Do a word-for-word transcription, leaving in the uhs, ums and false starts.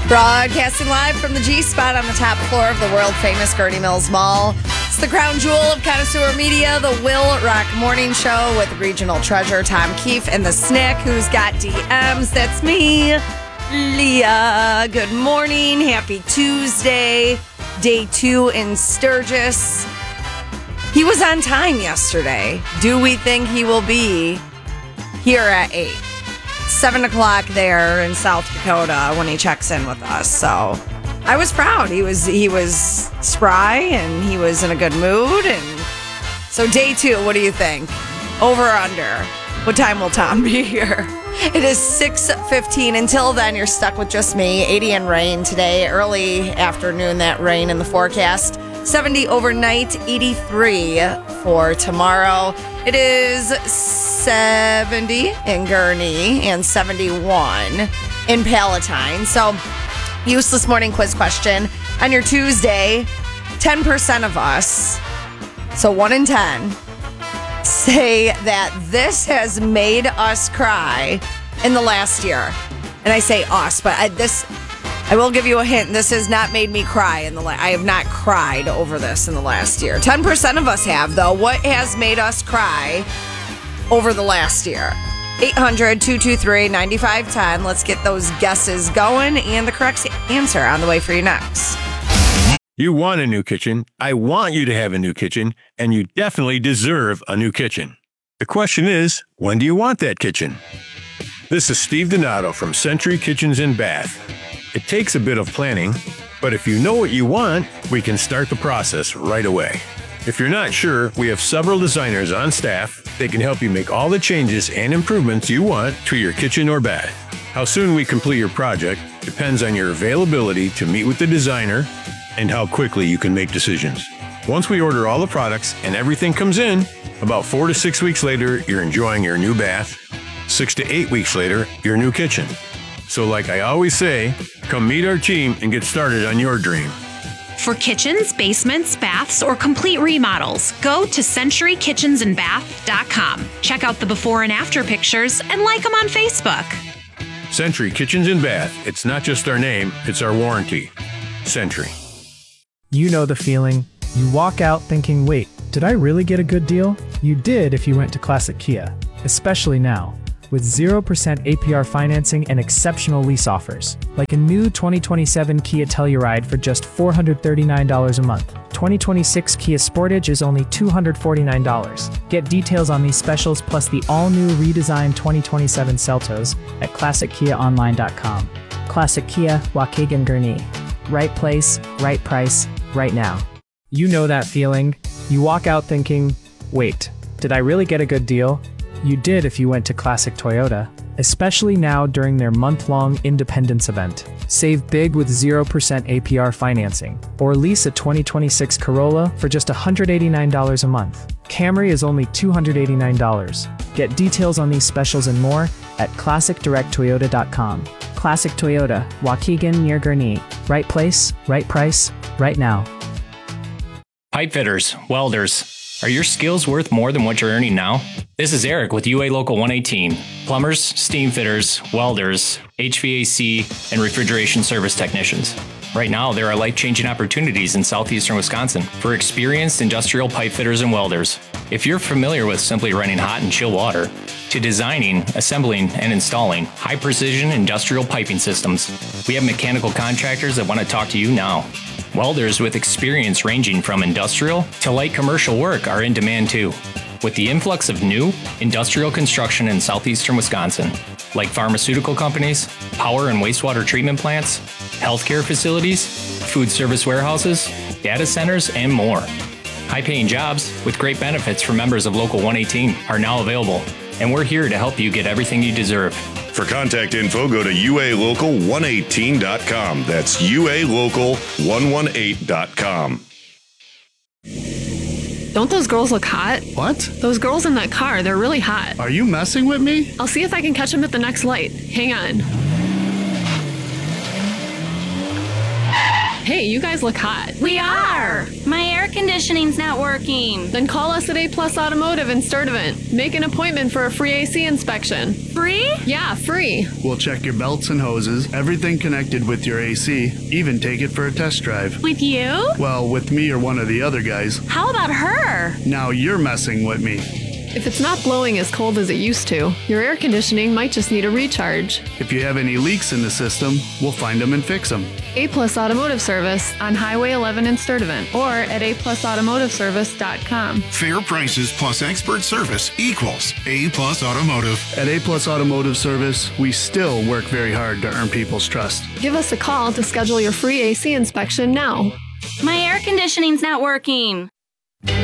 Broadcasting live from the G-Spot on the top floor of the world-famous Gurnee Mills Mall. It's the crown jewel of Connoisseur Media, the Will Rock Morning Show with regional treasure Tom Keefe and the Snick, who's got D Ms. That's me, Leah. Good morning. Happy Tuesday. Day two in Sturgis. He was on time yesterday. Do we think he will be here at eight? Seven o'clock there in South Dakota when he checks in with us. So I was proud. He was he was spry and he was in a good mood. And so day two, what do you think? Over or under? What time will Tom be here? It is six fifteen. Until then, you're stuck with just me. eighty and rain today. Early afternoon, that rain in the forecast. seventy overnight, eighty-three for tomorrow. It is seventy in Gurnee and seventy-one in Palatine. So, useless morning quiz question. On your Tuesday, ten percent of us, so one in ten, say that this has made us cry in the last year. And I say us, but I, this... I will give you a hint. This has not made me cry in the la- I have not cried over this in the last year. ten percent of us have, though. What has made us cry over the last year? eight hundred, two two three, nine five one zero. Let's get those guesses going and the correct answer on the way for you next. You want a new kitchen. I want you to have a new kitchen, and you definitely deserve a new kitchen. The question is, when do you want that kitchen? This is Steve Donato from Century Kitchens and Bath. It takes a bit of planning, but if you know what you want, we can start the process right away. If you're not sure, we have several designers on staff. They can help you make all the changes and improvements you want to your kitchen or bath. How soon we complete your project depends on your availability to meet with the designer and how quickly you can make decisions. Once we order all the products and everything comes in, about four to six weeks later, you're enjoying your new bath. Six to eight weeks later, your new kitchen. So like I always say, come meet our team and get started on your dream. For kitchens, basements, baths, or complete remodels, go to century kitchens and bath dot com. Check out the before and after pictures and like them on Facebook. Century Kitchens and Bath. It's not just our name, it's our warranty. Century. You know the feeling. You walk out thinking, wait, did I really get a good deal? You did if you went to Classic Kia, especially now. With zero percent A P R financing and exceptional lease offers, like a new twenty twenty-seven Kia Telluride for just four hundred thirty-nine dollars a month. twenty twenty-six Kia Sportage is only two hundred forty-nine dollars. Get details on these specials plus the all-new redesigned twenty twenty-seven Seltos at classic kia online dot com. Classic Kia, Waukegan, Gurnee. Right place, right price, right now. You know that feeling. You walk out thinking, wait, did I really get a good deal? You did if you went to Classic Toyota, especially now during their month-long Independence event. Save big with zero percent A P R financing, or lease a twenty twenty-six Corolla for just one hundred eighty-nine dollars a month. Camry is only two hundred eighty-nine dollars. Get details on these specials and more at classic direct toyota dot com. Classic Toyota, Waukegan near Gurnee. Right place, right price, right now. Pipe fitters, welders. Are your skills worth more than what you're earning now? This is Eric with U A Local one eighteen. Plumbers, steam fitters, welders, H V A C, and refrigeration service technicians. Right now, there are life-changing opportunities in southeastern Wisconsin for experienced industrial pipe fitters and welders. If you're familiar with simply running hot and chill water, to designing, assembling, and installing high-precision industrial piping systems, we have mechanical contractors that want to talk to you now. Welders with experience ranging from industrial to light commercial work are in demand too. With the influx of new industrial construction in southeastern Wisconsin, like pharmaceutical companies, power and wastewater treatment plants, healthcare facilities, food service warehouses, data centers, and more. High-paying jobs with great benefits for members of Local one eighteen are now available, and we're here to help you get everything you deserve. For contact info, go to U A local one eighteen dot com. That's U A local one eighteen dot com. Don't those girls look hot? What? Those girls in that car, they're really hot. Are you messing with me? I'll see if I can catch them at the next light. Hang on. Hey, you guys look hot. We are. My air conditioning's not working. Then call us at A Plus Automotive in Sturtevant. Make an appointment for a free A C inspection. Free? Yeah, free. We'll check your belts and hoses, everything connected with your A C, even take it for a test drive. With you? Well, with me or one of the other guys. How about her? Now you're messing with me. If it's not blowing as cold as it used to, your air conditioning might just need a recharge. If you have any leaks in the system, we'll find them and fix them. A Plus Automotive Service on Highway eleven in Sturtevant or at a plus automotive service dot com. Fair prices plus expert service equals A Plus Automotive. At A Plus Automotive Service, we still work very hard to earn people's trust. Give us a call to schedule your free A C inspection now. My air conditioning's not working.